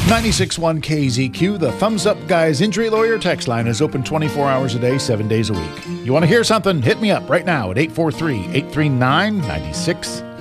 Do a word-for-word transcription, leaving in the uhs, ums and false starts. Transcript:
ninety-six point one K Z Q, the Thumbs Up Guys Injury Lawyer text line is open twenty-four hours a day, seven days a week. You want to hear something? Hit me up right now at eight four three, eight three nine, nine six